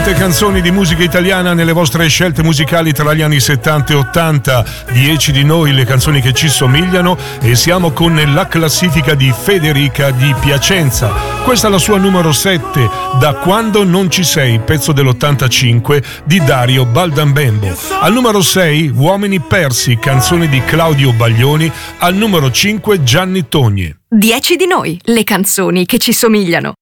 Tante canzoni di musica italiana nelle vostre scelte musicali tra gli anni 70 e 80. 10 di noi, le canzoni che ci somigliano, e siamo con la classifica di Federica di Piacenza. Questa è la sua numero 7, Da quando non ci sei, pezzo dell'85 di Dario Baldambembo. Al numero 6, Uomini persi, canzone di Claudio Baglioni. Al numero 5, Gianni Togni. 10 di noi, le canzoni che ci somigliano.